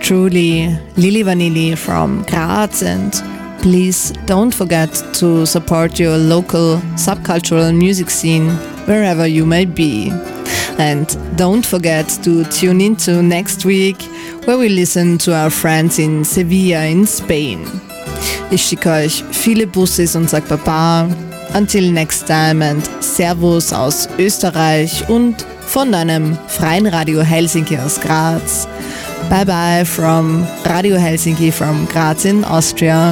truly, Lili Vanilli from Graz, and please don't forget to support your local subcultural music scene wherever you may be. And don't forget to tune into next week, where we listen to our friends in Sevilla in Spain. Ich schicke euch viele Bussis und sag Baba. Until next time and Servus aus Österreich und von deinem freien Radio Helsinki aus Graz. Bye bye from Radio Helsinki from Graz in Austria.